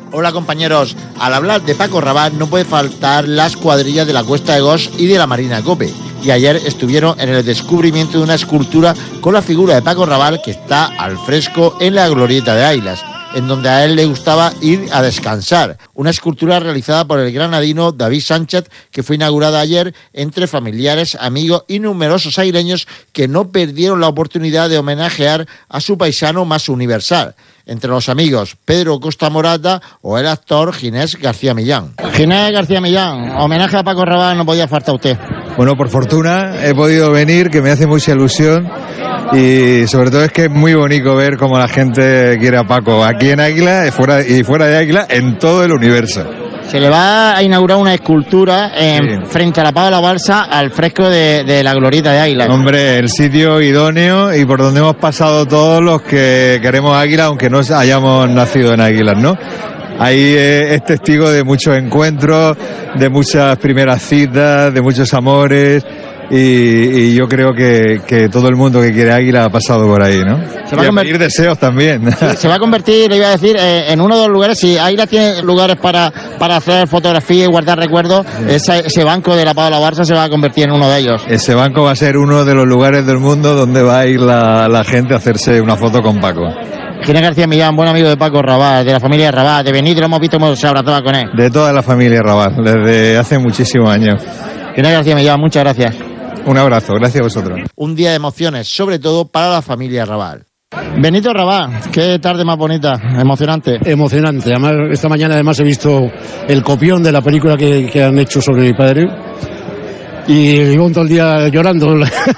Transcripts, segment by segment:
Hola compañeros, al hablar de Paco Rabanne no puede faltar las cuadrillas de la Cuesta de Gos y de la Marina Cope. Y ayer estuvieron en el descubrimiento de una escultura con la figura de Paco Rabanne que está al fresco en la glorieta de Águilas, en donde a él le gustaba ir a descansar. Una escultura realizada por el granadino David Sánchez, que fue inaugurada ayer entre familiares, amigos y numerosos aguileños que no perdieron la oportunidad de homenajear a su paisano más universal. Entre los amigos, Pedro Costa Morata o el actor Ginés García Millán. Ginés García Millán, homenaje a Paco Rabanne, no podía faltar usted. Bueno, por fortuna he podido venir, que me hace mucha ilusión, y sobre todo es que es muy bonito ver cómo la gente quiere a Paco, aquí en Águila y fuera de Águila, en todo el universo. Se le va a inaugurar una escultura frente a la Pava de la Balsa, al fresco de la glorieta de Águila. Hombre, el sitio idóneo y por donde hemos pasado todos los que queremos Águila, aunque no hayamos nacido en Águilas, ¿no? Ahí es testigo de muchos encuentros, de muchas primeras citas, de muchos amores, y yo creo que todo el mundo que quiere Águila ha pasado por ahí, ¿no? Se va a pedir deseos también. Sí, se va a convertir, le iba a decir, en uno de los lugares, si Águila tiene lugares para hacer fotografía y guardar recuerdos, ese banco de la Pava de la Balsa se va a convertir en uno de ellos. Ese banco va a ser uno de los lugares del mundo donde va a ir la gente a hacerse una foto con Paco. Ginés García Millán, buen amigo de Paco Rabanne, de la familia Rabanne, de Benito, lo hemos visto, hemos abrazado con él. De toda la familia Rabanne, desde hace muchísimos años. Ginés García Millán, muchas gracias. Un abrazo, gracias a vosotros. Un día de emociones, sobre todo para la familia Rabanne. Benito Rabanne, qué tarde más bonita, emocionante. Emocionante, además esta mañana he visto el copión de la película que han hecho sobre mi padre y llevo todo el día llorando,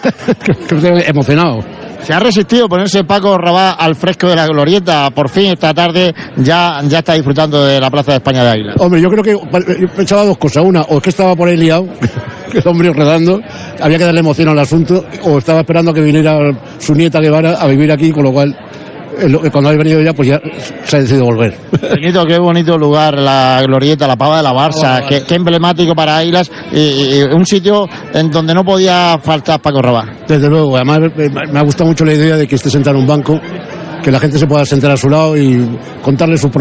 emocionado. Se ha resistido ponerse Paco Rabanne al fresco de la glorieta. Por fin esta tarde ya está disfrutando de la Plaza de España de Águila. Hombre, yo creo que yo pensaba dos cosas. Una, o es que estaba por ahí liado, que el hombre rodando, había que darle emoción al asunto, o estaba esperando a que viniera su nieta Guevara a vivir aquí, con lo cual cuando ha venido ya, pues ya se ha decidido volver. Benito, qué bonito lugar, la glorieta, la Pava de la Balsa, qué emblemático para Águilas, y un sitio en donde no podía faltar Paco Rabanne. Desde luego, además me ha gustado mucho la idea de que esté sentado en un banco, que la gente se pueda sentar a su lado y contarle sus problemas.